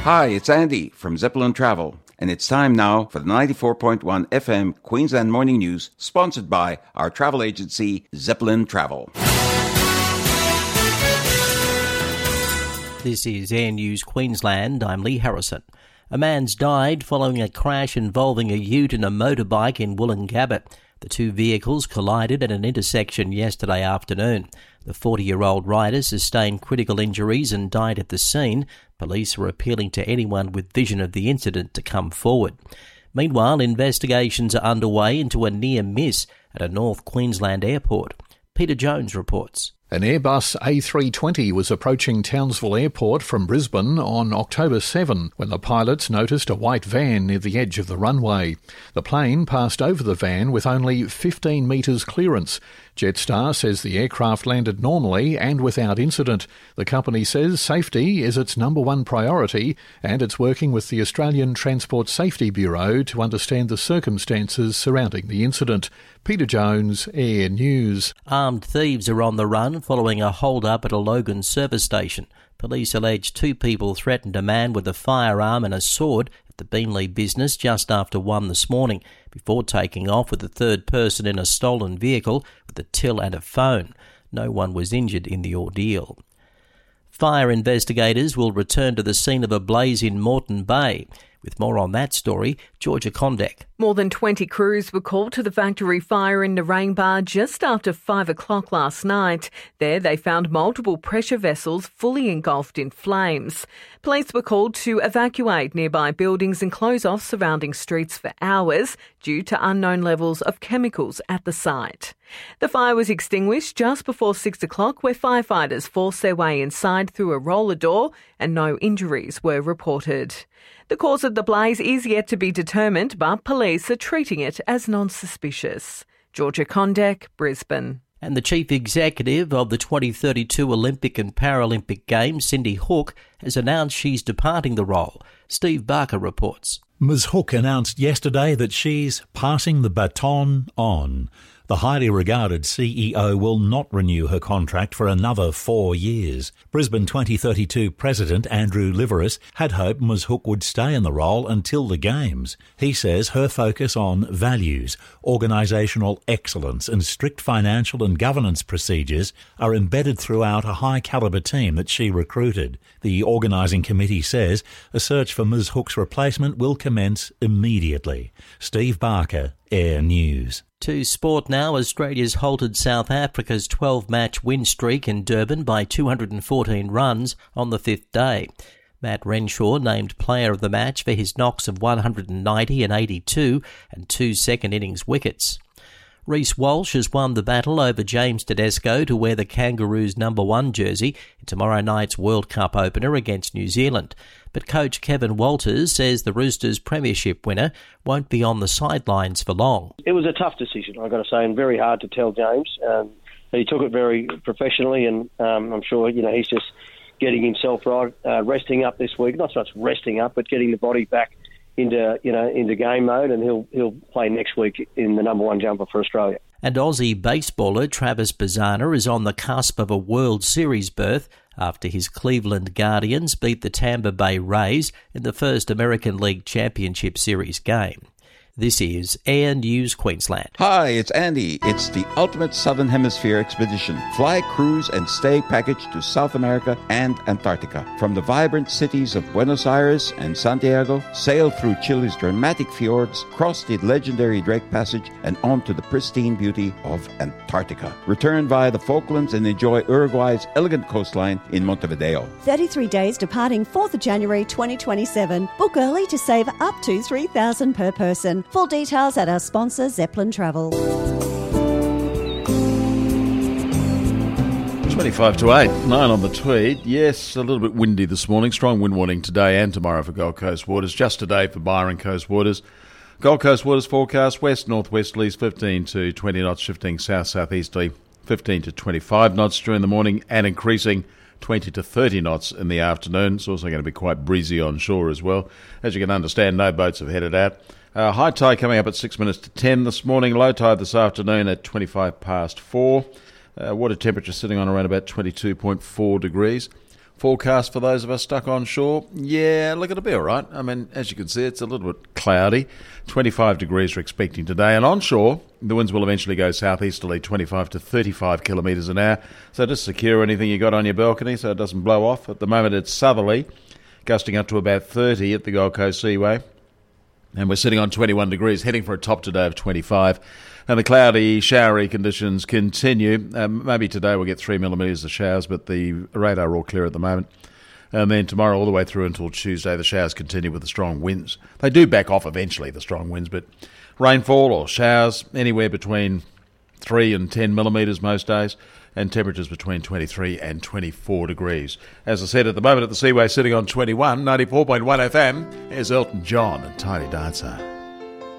Hi, it's Andy from Zeppelin Travel, and it's time now for the 94.1 FM Queensland Morning News, sponsored by our travel agency, Zeppelin Travel. This is Air News Queensland. I'm Lee Harrison. A man's died following a crash involving a ute and a motorbike in Woolloongabba. The two vehicles collided at an intersection yesterday afternoon. The 40-year-old rider sustained critical injuries and died at the scene. Police are appealing to anyone with vision of the incident to come forward. Meanwhile, investigations are underway into a near miss at a North Queensland airport. Peter Jones reports. An Airbus A320 was approaching Townsville Airport from Brisbane on October 7 when the pilots noticed a white van near the edge of the runway. The plane passed over the van with only 15 metres clearance. Jetstar says the aircraft landed normally and without incident. The company says safety is its number one priority and it's working with the Australian Transport Safety Bureau to understand the circumstances surrounding the incident. Peter Jones, Air News. Armed thieves are on the run following a hold-up at a Logan service station. Police allege two people threatened a man with a firearm and a sword at the Beanley business just after 1 this morning, before taking off with a third person in a stolen vehicle with a till and a phone. No one was injured in the ordeal. Fire investigators will return to the scene of a blaze in Moreton Bay. With more on that story, Georgia Condek. More than 20 crews were called to the factory fire in Narangba just after 5 o'clock last night. There they found multiple pressure vessels fully engulfed in flames. Police were called to evacuate nearby buildings and close off surrounding streets for hours due to unknown levels of chemicals at the site. The fire was extinguished just before 6 o'clock, where firefighters forced their way inside through a roller door and no injuries were reported. The cause of the blaze is yet to be determined, but police are treating it as non-suspicious. Georgia Condek, Brisbane. And the Chief Executive of the 2032 Olympic and Paralympic Games, Cindy Hook, has announced she's departing the role. Steve Barker reports. Ms Hook announced yesterday that she's passing the baton on. The highly regarded CEO will not renew her contract for another 4 years. Brisbane 2032 President Andrew Liveris had hoped Ms Hook would stay in the role until the Games. He says her focus on values, organisational excellence and strict financial and governance procedures are embedded throughout a high-calibre team that she recruited. The organising committee says a search for Ms Hook's replacement will commence immediately. Steve Barker, Air News. To sport now, Australia's halted South Africa's 12-match win streak in Durban by 214 runs on the fifth day. Matt Renshaw named player of the match for his knocks of 190 and 82 and 2 second-innings wickets. Reece Walsh has won the battle over James Tedesco to wear the Kangaroos' number 1 jersey in tomorrow night's World Cup opener against New Zealand. But coach Kevin Walters says the Roosters' premiership winner won't be on the sidelines for long. It was a tough decision, I've got to say, and very hard to tell James. He took it very professionally, and I'm sure he's just getting himself right, resting up this week. Not so much resting up, but getting the body back into game mode, and he'll play next week in the number 1 jumper for Australia. And Aussie baseballer Travis Bazzana is on the cusp of a World Series berth after his Cleveland Guardians beat the Tampa Bay Rays in the first American League Championship Series game. This is Air News Queensland. Hi, it's Andy. It's the ultimate Southern Hemisphere expedition. Fly, cruise and stay package to South America and Antarctica. From the vibrant cities of Buenos Aires and Santiago, sail through Chile's dramatic fjords, cross the legendary Drake Passage and on to the pristine beauty of Antarctica. Return via the Falklands and enjoy Uruguay's elegant coastline in Montevideo. 33 days departing 4th of January 2027. Book early to save up to $3,000 per person. Full details at our sponsor, Zeppelin Travel. 25 to 8, 9 on the Tweed. Yes, a little bit windy this morning. Strong wind warning today and tomorrow for Gold Coast waters. Just today for Byron Coast waters. Gold Coast waters forecast west-northwesterlies 15 to 20 knots, shifting south-southeasterly 15 to 25 knots during the morning and increasing 20 to 30 knots in the afternoon. It's also going to be quite breezy on shore as well. As you can understand, no boats have headed out. High tide coming up at 6 minutes to 10 this morning. Low tide this afternoon at 25 past 4. Water temperature sitting on around about 22.4 degrees. Forecast for those of us stuck on shore, yeah, look, it'll be all right. I mean, as you can see, it's a little bit cloudy. 25 degrees we're expecting today. And onshore, the winds will eventually go southeasterly, 25 to 35 kilometres an hour. So just secure anything you got on your balcony so it doesn't blow off. At the moment, it's southerly, gusting up to about 30 at the Gold Coast Seaway. And we're sitting on 21 degrees, heading for a top today of 25. And the cloudy, showery conditions continue. Maybe today we'll get 3 millimetres of showers, but the radar all clear at the moment. And then tomorrow all the way through until Tuesday, the showers continue with the strong winds. They do back off eventually, the strong winds, but rainfall or showers anywhere between 3 and 10 millimetres most days, and temperatures between 23 and 24 degrees. As I said, at the moment at the Seaway sitting on 21, 94.1 FM, here's Elton John and Tiny Dancer.